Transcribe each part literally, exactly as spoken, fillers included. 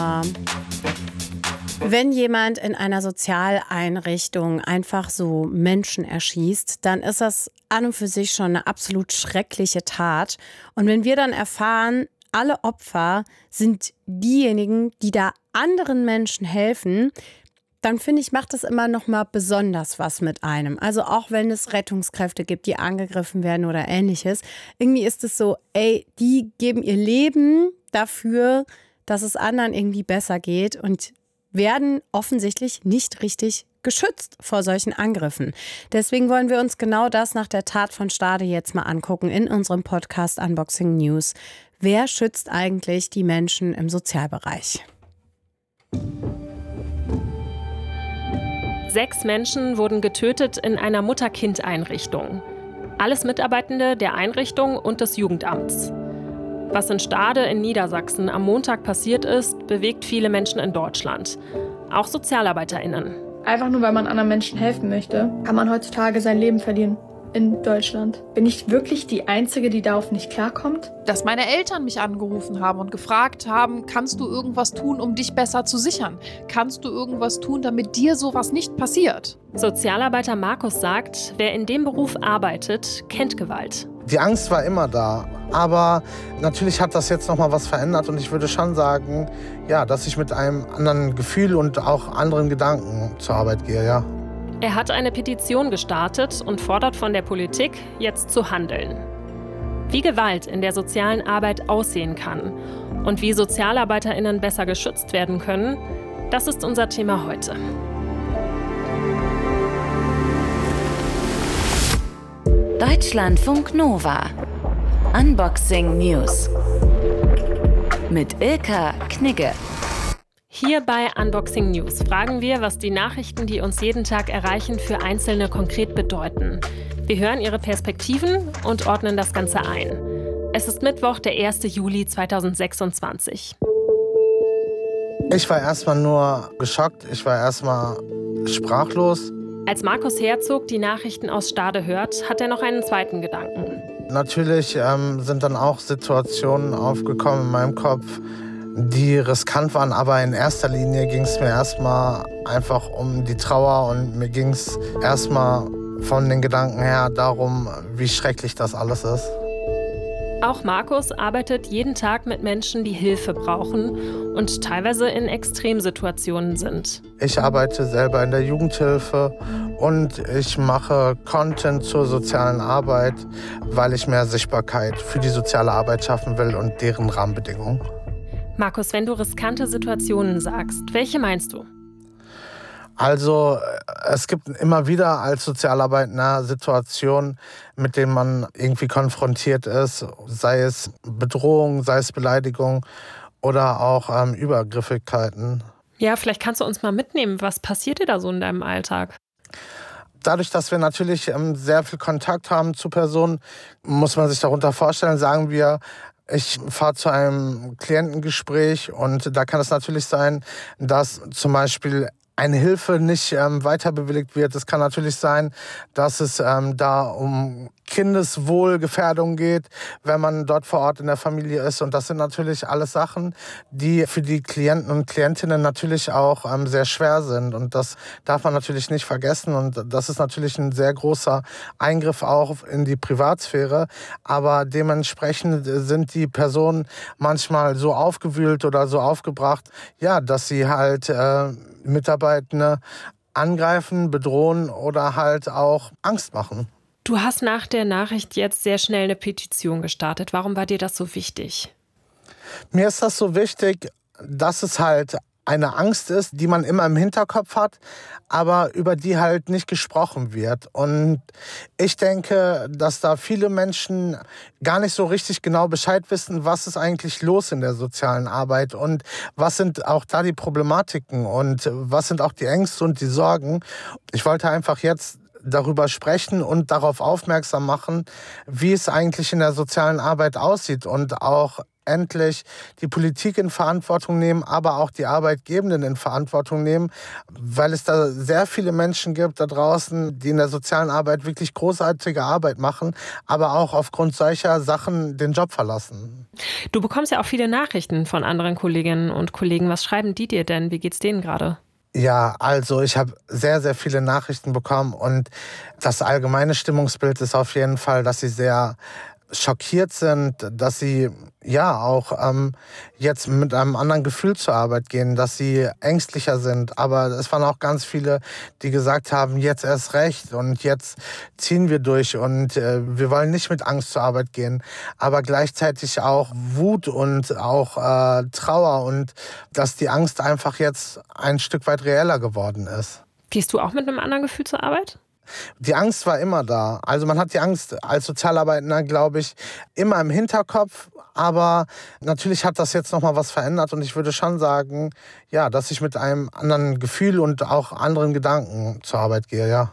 Wenn jemand in einer Sozialeinrichtung einfach so Menschen erschießt, dann ist das an und für sich schon eine absolut schreckliche Tat. Und wenn wir dann erfahren, alle Opfer sind diejenigen, die da anderen Menschen helfen, dann finde ich, macht das immer noch mal besonders was mit einem. Also auch wenn es Rettungskräfte gibt, die angegriffen werden oder Ähnliches. Irgendwie ist es so, ey, die geben ihr Leben dafür, dass es anderen irgendwie besser geht und werden offensichtlich nicht richtig geschützt vor solchen Angriffen. Deswegen wollen wir uns genau das nach der Tat von Stade jetzt mal angucken in unserem Podcast Unboxing News. Wer schützt eigentlich die Menschen im Sozialbereich? Sechs Menschen wurden getötet in einer Mutter-Kind-Einrichtung. Alles Mitarbeitende der Einrichtung und des Jugendamts. Was in Stade in Niedersachsen am Montag passiert ist, bewegt viele Menschen in Deutschland. Auch SozialarbeiterInnen. Einfach nur, weil man anderen Menschen helfen möchte, kann man heutzutage sein Leben verlieren in Deutschland. Bin ich wirklich die Einzige, die darauf nicht klarkommt? Dass meine Eltern mich angerufen haben und gefragt haben, kannst du irgendwas tun, um dich besser zu sichern? Kannst du irgendwas tun, damit dir sowas nicht passiert? Sozialarbeiter Markus sagt, wer in dem Beruf arbeitet, kennt Gewalt. Die Angst war immer da, aber natürlich hat das jetzt noch mal was verändert und ich würde schon sagen, ja, dass ich mit einem anderen Gefühl und auch anderen Gedanken zur Arbeit gehe, ja. Er hat eine Petition gestartet und fordert von der Politik, jetzt zu handeln. Wie Gewalt in der sozialen Arbeit aussehen kann und wie SozialarbeiterInnen besser geschützt werden können, das ist unser Thema heute. Deutschlandfunk Nova. Unboxing News. Mit Ilka Knigge. Hier bei Unboxing News fragen wir, was die Nachrichten, die uns jeden Tag erreichen, für Einzelne konkret bedeuten. Wir hören ihre Perspektiven und ordnen das Ganze ein. Es ist Mittwoch, der erster Juli zweitausendsechsundzwanzig. Ich war erstmal nur geschockt, ich war erstmal sprachlos. Als Markus Herzog die Nachrichten aus Stade hört, hat er noch einen zweiten Gedanken. Natürlich ähm, sind dann auch Situationen aufgekommen in meinem Kopf, die riskant waren, aber in erster Linie ging es mir erstmal einfach um die Trauer und mir ging es erstmal von den Gedanken her darum, wie schrecklich das alles ist. Auch Markus arbeitet jeden Tag mit Menschen, die Hilfe brauchen und teilweise in Extremsituationen sind. Ich arbeite selber in der Jugendhilfe und ich mache Content zur sozialen Arbeit, weil ich mehr Sichtbarkeit für die soziale Arbeit schaffen will und deren Rahmenbedingungen. Markus, wenn du riskante Situationen sagst, welche meinst du? Also es gibt immer wieder als Sozialarbeiter Situationen, mit denen man irgendwie konfrontiert ist, sei es Bedrohung, sei es Beleidigung oder auch ähm, Übergriffigkeiten. Ja, vielleicht kannst du uns mal mitnehmen, was passiert dir da so in deinem Alltag? Dadurch, dass wir natürlich ähm, sehr viel Kontakt haben zu Personen, muss man sich darunter vorstellen, sagen wir, ich fahre zu einem Klientengespräch und da kann es natürlich sein, dass zum Beispiel eine Hilfe nicht ähm, weiter bewilligt wird. Es kann natürlich sein, dass es ähm, da um Kindeswohlgefährdung geht, wenn man dort vor Ort in der Familie ist. Und das sind natürlich alles Sachen, die für die Klienten und Klientinnen natürlich auch ähm, sehr schwer sind. Und das darf man natürlich nicht vergessen. Und das ist natürlich ein sehr großer Eingriff auch in die Privatsphäre. Aber dementsprechend sind die Personen manchmal so aufgewühlt oder so aufgebracht, ja, dass sie halt äh, Mitarbeitende angreifen, bedrohen oder halt auch Angst machen. Du hast nach der Nachricht jetzt sehr schnell eine Petition gestartet. Warum war dir das so wichtig? Mir ist das so wichtig, dass es halt eine Angst ist, die man immer im Hinterkopf hat, aber über die halt nicht gesprochen wird. Und ich denke, dass da viele Menschen gar nicht so richtig genau Bescheid wissen, was ist eigentlich los in der sozialen Arbeit und was sind auch da die Problematiken und was sind auch die Ängste und die Sorgen. Ich wollte einfach jetzt darüber sprechen und darauf aufmerksam machen, wie es eigentlich in der sozialen Arbeit aussieht und auch endlich die Politik in Verantwortung nehmen, aber auch die Arbeitgebenden in Verantwortung nehmen, weil es da sehr viele Menschen gibt da draußen, die in der sozialen Arbeit wirklich großartige Arbeit machen, aber auch aufgrund solcher Sachen den Job verlassen. Du bekommst ja auch viele Nachrichten von anderen Kolleginnen und Kollegen. Was schreiben die dir denn? Wie geht's denen gerade? Ja, also ich habe sehr, sehr viele Nachrichten bekommen und das allgemeine Stimmungsbild ist auf jeden Fall, dass sie sehr schockiert sind, dass sie ja auch ähm, jetzt mit einem anderen Gefühl zur Arbeit gehen, dass sie ängstlicher sind. Aber es waren auch ganz viele, die gesagt haben, jetzt erst recht und jetzt ziehen wir durch und äh, wir wollen nicht mit Angst zur Arbeit gehen. Aber gleichzeitig auch Wut und auch äh, Trauer und dass die Angst einfach jetzt ein Stück weit reeller geworden ist. Gehst du auch mit einem anderen Gefühl zur Arbeit? Die Angst war immer da. Also man hat die Angst als Sozialarbeitender, glaube ich, immer im Hinterkopf. Aber natürlich hat das jetzt nochmal was verändert. Und ich würde schon sagen, ja, dass ich mit einem anderen Gefühl und auch anderen Gedanken zur Arbeit gehe, ja.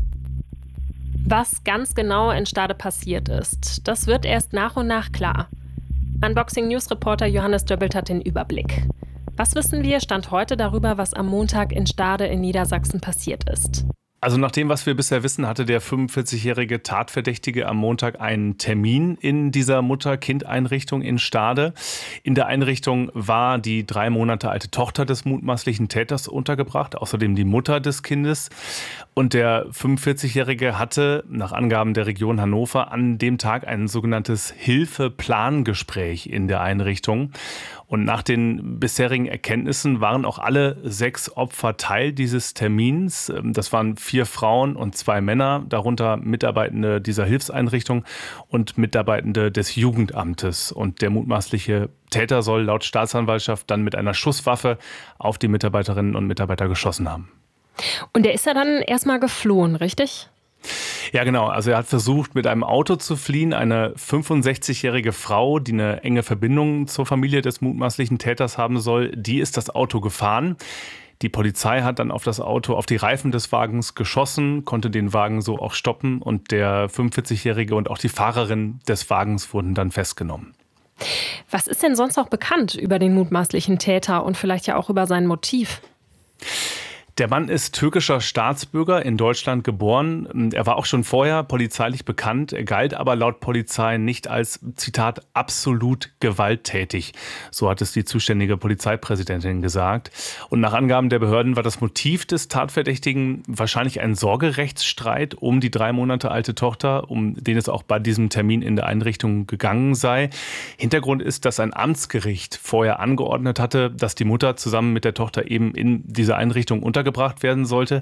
Was ganz genau in Stade passiert ist, das wird erst nach und nach klar. Unboxing-News-Reporter Johannes Döbbelt hat den Überblick. Was wissen wir Stand heute darüber, was am Montag in Stade in Niedersachsen passiert ist? Also nach dem, was wir bisher wissen, hatte der fünfundvierzigjährige Tatverdächtige am Montag einen Termin in dieser Mutter-Kind-Einrichtung in Stade. In der Einrichtung war die drei Monate alte Tochter des mutmaßlichen Täters untergebracht, außerdem die Mutter des Kindes. Und der fünfundvierzigjährige hatte nach Angaben der Region Hannover an dem Tag ein sogenanntes Hilfe-Plan-Gespräch in der Einrichtung. Und nach den bisherigen Erkenntnissen waren auch alle sechs Opfer Teil dieses Termins. Das waren vier Frauen und zwei Männer, darunter Mitarbeitende dieser Hilfseinrichtung und Mitarbeitende des Jugendamtes. Und der mutmaßliche Täter soll laut Staatsanwaltschaft dann mit einer Schusswaffe auf die Mitarbeiterinnen und Mitarbeiter geschossen haben. Und der ist ja dann erstmal geflohen, richtig? Ja, genau. Also er hat versucht, mit einem Auto zu fliehen. Eine fünfundsechzigjährige Frau, die eine enge Verbindung zur Familie des mutmaßlichen Täters haben soll, die ist das Auto gefahren. Die Polizei hat dann auf das Auto, auf die Reifen des Wagens geschossen, konnte den Wagen so auch stoppen und der fünfundvierzigjährige und auch die Fahrerin des Wagens wurden dann festgenommen. Was ist denn sonst noch bekannt über den mutmaßlichen Täter und vielleicht ja auch über sein Motiv? Der Mann ist türkischer Staatsbürger, in Deutschland geboren. Er war auch schon vorher polizeilich bekannt, er galt aber laut Polizei nicht als, Zitat, absolut gewalttätig. So hat es die zuständige Polizeipräsidentin gesagt. Und nach Angaben der Behörden war das Motiv des Tatverdächtigen wahrscheinlich ein Sorgerechtsstreit um die drei Monate alte Tochter, um den es auch bei diesem Termin in der Einrichtung gegangen sei. Hintergrund ist, dass ein Amtsgericht vorher angeordnet hatte, dass die Mutter zusammen mit der Tochter eben in dieser Einrichtung untergebracht gebracht werden sollte.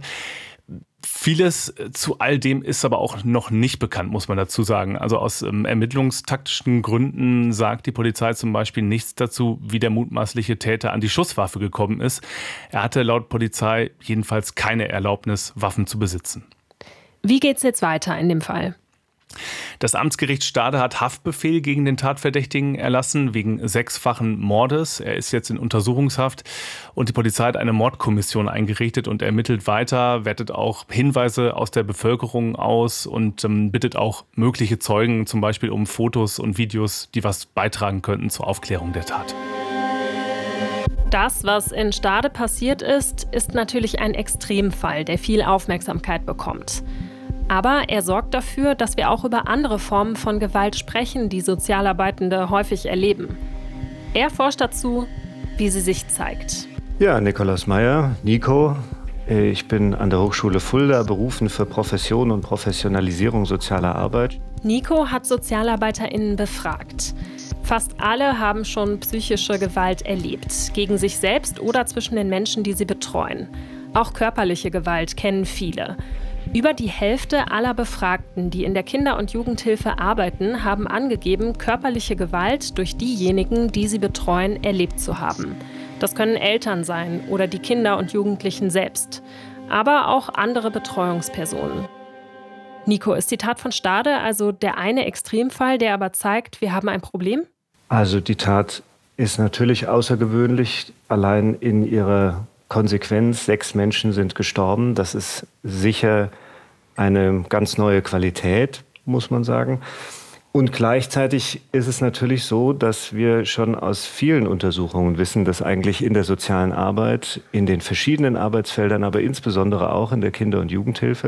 Vieles zu all dem ist aber auch noch nicht bekannt, muss man dazu sagen. Also aus ähm, ermittlungstaktischen Gründen sagt die Polizei zum Beispiel nichts dazu, wie der mutmaßliche Täter an die Schusswaffe gekommen ist. Er hatte laut Polizei jedenfalls keine Erlaubnis, Waffen zu besitzen. Wie geht's jetzt weiter in dem Fall? Das Amtsgericht Stade hat Haftbefehl gegen den Tatverdächtigen erlassen wegen sechsfachen Mordes. Er ist jetzt in Untersuchungshaft und die Polizei hat eine Mordkommission eingerichtet und ermittelt weiter, wertet auch Hinweise aus der Bevölkerung aus und ähm, bittet auch mögliche Zeugen, zum Beispiel um Fotos und Videos, die was beitragen könnten zur Aufklärung der Tat. Das, was in Stade passiert ist, ist natürlich ein Extremfall, der viel Aufmerksamkeit bekommt. Aber er sorgt dafür, dass wir auch über andere Formen von Gewalt sprechen, die Sozialarbeitende häufig erleben. Er forscht dazu, wie sie sich zeigt. Ja, Nikolaus Meyer, Nico. Ich bin an der Hochschule Fulda berufen für Profession und Professionalisierung sozialer Arbeit. Nico hat SozialarbeiterInnen befragt. Fast alle haben schon psychische Gewalt erlebt, gegen sich selbst oder zwischen den Menschen, die sie betreuen. Auch körperliche Gewalt kennen viele. Über die Hälfte aller Befragten, die in der Kinder- und Jugendhilfe arbeiten, haben angegeben, körperliche Gewalt durch diejenigen, die sie betreuen, erlebt zu haben. Das können Eltern sein oder die Kinder und Jugendlichen selbst, aber auch andere Betreuungspersonen. Nico, ist die Tat von Stade also der eine Extremfall, der aber zeigt, wir haben ein Problem? Also die Tat ist natürlich außergewöhnlich, allein in ihrer Konsequenz, sechs Menschen sind gestorben. Das ist sicher eine ganz neue Qualität, muss man sagen. Und gleichzeitig ist es natürlich so, dass wir schon aus vielen Untersuchungen wissen, dass eigentlich in der sozialen Arbeit, in den verschiedenen Arbeitsfeldern, aber insbesondere auch in der Kinder- und Jugendhilfe,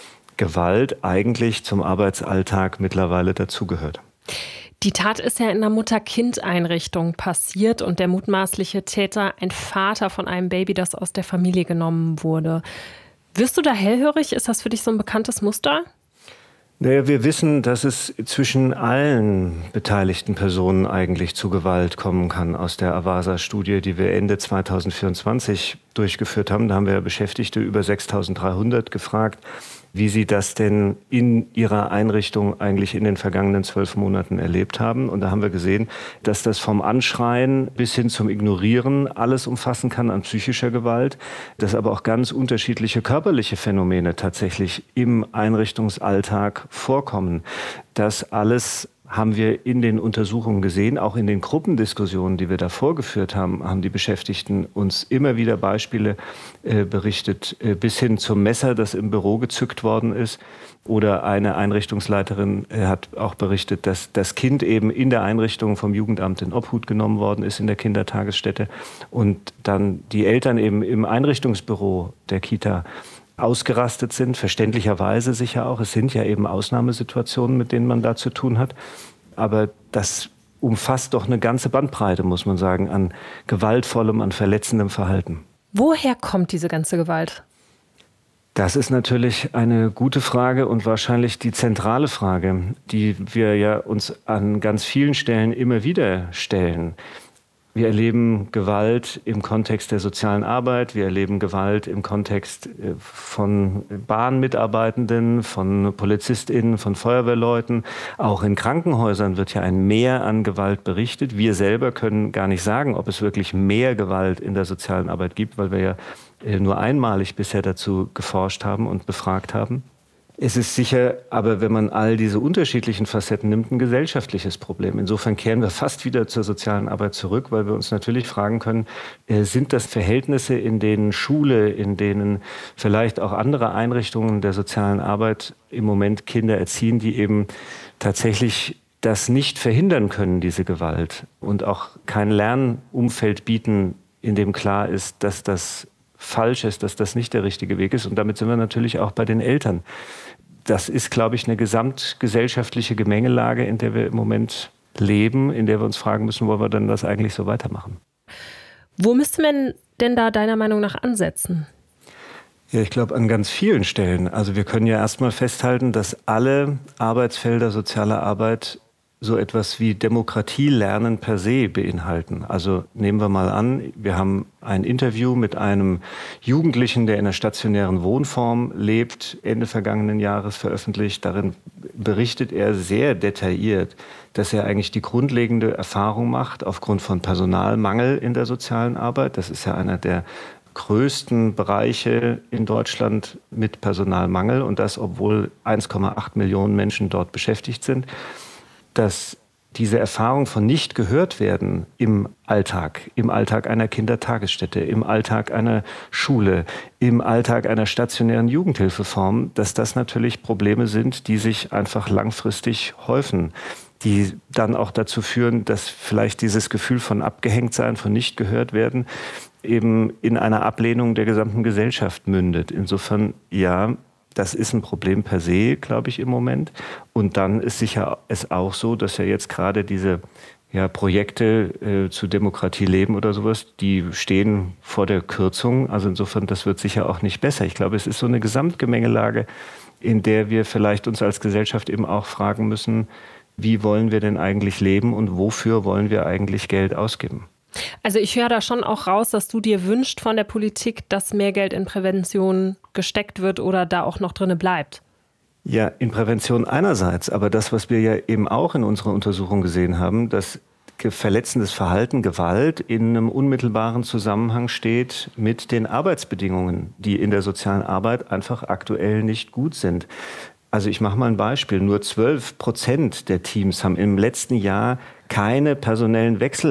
Gewalt eigentlich zum Arbeitsalltag mittlerweile dazugehört. Die Tat ist ja in einer Mutter-Kind-Einrichtung passiert und der mutmaßliche Täter ein Vater von einem Baby, das aus der Familie genommen wurde. Wirst du da hellhörig? Ist das für dich so ein bekanntes Muster? Naja, wir wissen, dass es zwischen allen beteiligten Personen eigentlich zu Gewalt kommen kann aus der Avasa-Studie, die wir Ende zweitausendvierundzwanzig durchgeführt haben. Da haben wir Beschäftigte über sechstausenddreihundert gefragt, wie sie das denn in ihrer Einrichtung eigentlich in den vergangenen zwölf Monaten erlebt haben. Und da haben wir gesehen, dass das vom Anschreien bis hin zum Ignorieren alles umfassen kann an psychischer Gewalt, dass aber auch ganz unterschiedliche körperliche Phänomene tatsächlich im Einrichtungsalltag vorkommen. Das alles haben wir in den Untersuchungen gesehen, auch in den Gruppendiskussionen, die wir da vorgeführt haben, haben die Beschäftigten uns immer wieder Beispiele äh, berichtet, äh, bis hin zum Messer, das im Büro gezückt worden ist. Oder eine Einrichtungsleiterin äh, hat auch berichtet, dass das Kind eben in der Einrichtung vom Jugendamt in Obhut genommen worden ist, in der Kindertagesstätte. Und dann die Eltern eben im Einrichtungsbüro der Kita ausgerastet sind, verständlicherweise sicher auch. Es sind ja eben Ausnahmesituationen, mit denen man da zu tun hat. Aber das umfasst doch eine ganze Bandbreite, muss man sagen, an gewaltvollem, an verletzendem Verhalten. Woher kommt diese ganze Gewalt? Das ist natürlich eine gute Frage und wahrscheinlich die zentrale Frage, die wir ja uns an ganz vielen Stellen immer wieder stellen. Wir erleben Gewalt im Kontext der sozialen Arbeit, wir erleben Gewalt im Kontext von Bahnmitarbeitenden, von PolizistInnen, von Feuerwehrleuten. Auch in Krankenhäusern wird ja ein Mehr an Gewalt berichtet. Wir selber können gar nicht sagen, ob es wirklich mehr Gewalt in der sozialen Arbeit gibt, weil wir ja nur einmalig bisher dazu geforscht haben und befragt haben. Es ist sicher, aber wenn man all diese unterschiedlichen Facetten nimmt, ein gesellschaftliches Problem. Insofern kehren wir fast wieder zur sozialen Arbeit zurück, weil wir uns natürlich fragen können, sind das Verhältnisse, in denen Schule, in denen vielleicht auch andere Einrichtungen der sozialen Arbeit im Moment Kinder erziehen, die eben tatsächlich das nicht verhindern können, diese Gewalt, und auch kein Lernumfeld bieten, in dem klar ist, dass das falsch ist, dass das nicht der richtige Weg ist. Und damit sind wir natürlich auch bei den Eltern. Das ist, glaube ich, eine gesamtgesellschaftliche Gemengelage, in der wir im Moment leben, in der wir uns fragen müssen, wollen wir denn das eigentlich so weitermachen? Wo müsste man denn da deiner Meinung nach ansetzen? Ja, ich glaube, an ganz vielen Stellen. Also wir können ja erstmal festhalten, dass alle Arbeitsfelder sozialer Arbeit so etwas wie Demokratielernen per se beinhalten. Also nehmen wir mal an, wir haben ein Interview mit einem Jugendlichen, der in einer stationären Wohnform lebt, Ende vergangenen Jahres veröffentlicht. Darin berichtet er sehr detailliert, dass er eigentlich die grundlegende Erfahrung macht aufgrund von Personalmangel in der sozialen Arbeit. Das ist ja einer der größten Bereiche in Deutschland mit Personalmangel, und das, obwohl eins Komma acht Millionen Menschen dort beschäftigt sind. Dass diese Erfahrung von nicht gehört werden im Alltag, im Alltag einer Kindertagesstätte, im Alltag einer Schule, im Alltag einer stationären Jugendhilfeform, dass das natürlich Probleme sind, die sich einfach langfristig häufen, die dann auch dazu führen, dass vielleicht dieses Gefühl von Abgehängtsein, von nicht gehört werden, eben in einer Ablehnung der gesamten Gesellschaft mündet. Insofern, ja, das ist ein Problem per se, glaube ich, im Moment. Und dann ist sicher es auch so, dass ja jetzt gerade diese ja, Projekte äh, zu Demokratie leben oder sowas, die stehen vor der Kürzung. Also insofern, das wird sicher auch nicht besser. Ich glaube, es ist so eine Gesamtgemengelage, in der wir vielleicht uns als Gesellschaft eben auch fragen müssen, wie wollen wir denn eigentlich leben und wofür wollen wir eigentlich Geld ausgeben? Also ich höre da schon auch raus, dass du dir wünschst von der Politik, dass mehr Geld in Prävention gesteckt wird oder da auch noch drinne bleibt. Ja, in Prävention einerseits, aber das, was wir ja eben auch in unserer Untersuchung gesehen haben, dass verletzendes Verhalten, Gewalt in einem unmittelbaren Zusammenhang steht mit den Arbeitsbedingungen, die in der sozialen Arbeit einfach aktuell nicht gut sind. Also ich mache mal ein Beispiel. Nur zwölf Prozent der Teams haben im letzten Jahr keine personellen Wechsel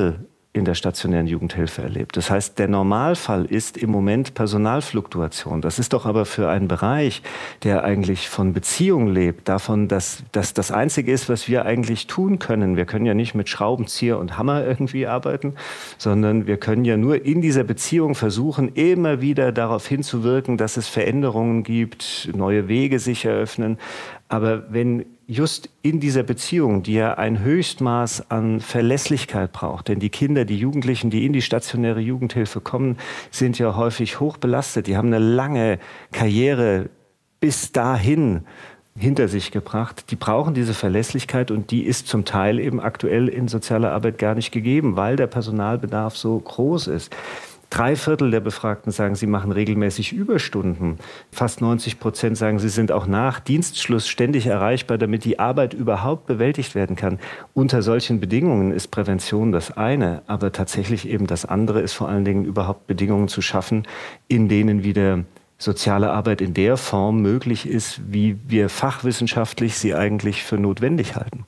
in der stationären Jugendhilfe erlebt. Das heißt, der Normalfall ist im Moment Personalfluktuation. Das ist doch aber für einen Bereich, der eigentlich von Beziehung lebt, davon, dass das das Einzige ist, was wir eigentlich tun können. Wir können ja nicht mit Schraubenzieher und Hammer irgendwie arbeiten, sondern wir können ja nur in dieser Beziehung versuchen, immer wieder darauf hinzuwirken, dass es Veränderungen gibt, neue Wege sich eröffnen. Aber wenn just in dieser Beziehung, die ja ein Höchstmaß an Verlässlichkeit braucht, denn die Kinder, die Jugendlichen, die in die stationäre Jugendhilfe kommen, sind ja häufig hoch belastet. Die haben eine lange Karriere bis dahin hinter sich gebracht. Die brauchen diese Verlässlichkeit und die ist zum Teil eben aktuell in sozialer Arbeit gar nicht gegeben, weil der Personalbedarf so groß ist. Drei Viertel der Befragten sagen, sie machen regelmäßig Überstunden. Fast neunzig Prozent sagen, sie sind auch nach Dienstschluss ständig erreichbar, damit die Arbeit überhaupt bewältigt werden kann. Unter solchen Bedingungen ist Prävention das eine, aber tatsächlich eben das andere ist vor allen Dingen überhaupt Bedingungen zu schaffen, in denen wieder soziale Arbeit in der Form möglich ist, wie wir fachwissenschaftlich sie eigentlich für notwendig halten.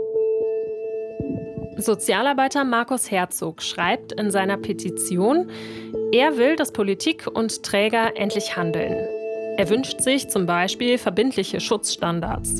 Sozialarbeiter Markus Herzog schreibt in seiner Petition, er will, dass Politik und Träger endlich handeln. Er wünscht sich zum Beispiel verbindliche Schutzstandards.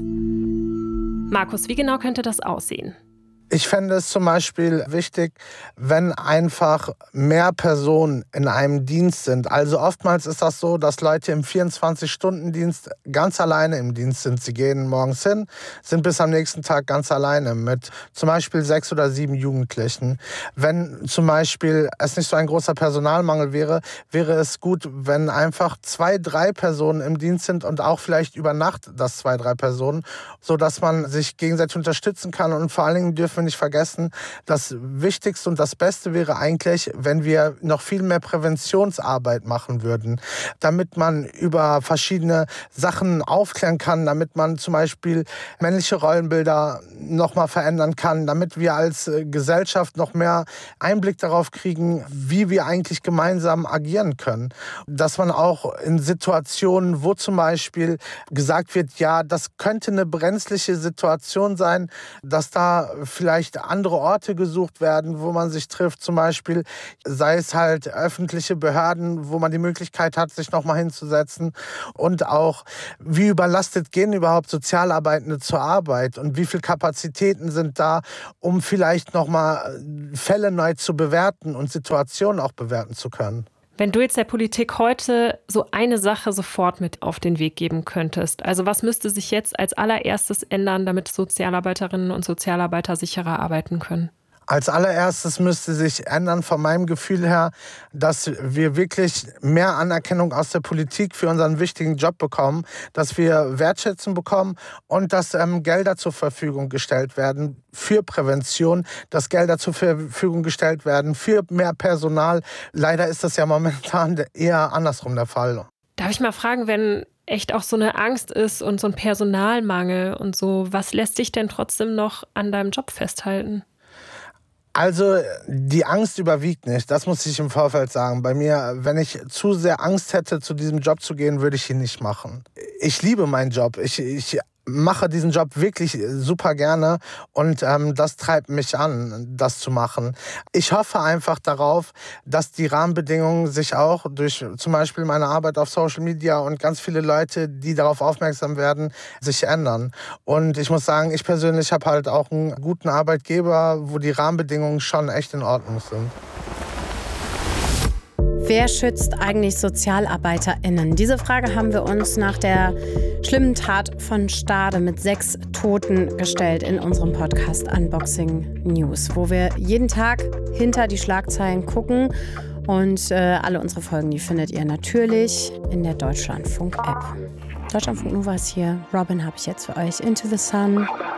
Markus, wie genau könnte das aussehen? Ich fände es zum Beispiel wichtig, wenn einfach mehr Personen in einem Dienst sind. Also oftmals ist das so, dass Leute im vierundzwanzig-Stunden-Dienst ganz alleine im Dienst sind. Sie gehen morgens hin, sind bis am nächsten Tag ganz alleine mit zum Beispiel sechs oder sieben Jugendlichen. Wenn zum Beispiel es nicht so ein großer Personalmangel wäre, wäre es gut, wenn einfach zwei, drei Personen im Dienst sind und auch vielleicht über Nacht das zwei, drei Personen, sodass man sich gegenseitig unterstützen kann. Und vor allen Dingen dürfen wir nicht vergessen, das Wichtigste und das Beste wäre eigentlich, wenn wir noch viel mehr Präventionsarbeit machen würden, damit man über verschiedene Sachen aufklären kann, damit man zum Beispiel männliche Rollenbilder noch mal verändern kann, damit wir als Gesellschaft noch mehr Einblick darauf kriegen, wie wir eigentlich gemeinsam agieren können. Dass man auch in Situationen, wo zum Beispiel gesagt wird, ja, das könnte eine brenzliche Situation sein, dass da vielleicht andere Orte gesucht werden, wo man sich trifft, zum Beispiel, sei es halt öffentliche Behörden, wo man die Möglichkeit hat, sich nochmal hinzusetzen, und auch, wie überlastet gehen überhaupt Sozialarbeitende zur Arbeit und wie viele Kapazitäten sind da, um vielleicht nochmal Fälle neu zu bewerten und Situationen auch bewerten zu können. Wenn du jetzt der Politik heute so eine Sache sofort mit auf den Weg geben könntest, also was müsste sich jetzt als allererstes ändern, damit Sozialarbeiterinnen und Sozialarbeiter sicherer arbeiten können? Als allererstes müsste sich ändern von meinem Gefühl her, dass wir wirklich mehr Anerkennung aus der Politik für unseren wichtigen Job bekommen, dass wir Wertschätzung bekommen und dass ähm, Gelder zur Verfügung gestellt werden für Prävention, dass Gelder zur Verfügung gestellt werden für mehr Personal. Leider ist das ja momentan eher andersrum der Fall. Darf ich mal fragen, wenn echt auch so eine Angst ist und so ein Personalmangel und so, was lässt dich denn trotzdem noch an deinem Job festhalten? Also die Angst überwiegt nicht, das muss ich im Vorfeld sagen. Bei mir, wenn ich zu sehr Angst hätte, zu diesem Job zu gehen, würde ich ihn nicht machen. Ich liebe meinen Job. Ich, ich mache diesen Job wirklich super gerne und ähm, das treibt mich an, das zu machen. Ich hoffe einfach darauf, dass die Rahmenbedingungen sich auch durch zum Beispiel meine Arbeit auf Social Media und ganz viele Leute, die darauf aufmerksam werden, sich ändern. Und ich muss sagen, ich persönlich habe halt auch einen guten Arbeitgeber, wo die Rahmenbedingungen schon echt in Ordnung sind. Wer schützt eigentlich SozialarbeiterInnen? Diese Frage haben wir uns nach der schlimmen Tat von Stade mit sechs Toten gestellt in unserem Podcast Unboxing News, wo wir jeden Tag hinter die Schlagzeilen gucken. Und äh, alle unsere Folgen, die findet ihr natürlich in der Deutschlandfunk-App. Deutschlandfunk Nova ist hier. Robin habe ich jetzt für euch. Into the Sun.